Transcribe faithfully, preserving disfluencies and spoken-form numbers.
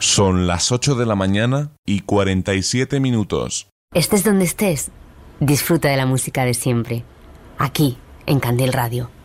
Son las ocho de la mañana y cuarenta y siete minutos. Estés donde estés, disfruta de la música de siempre. Aquí, en Candel Radio.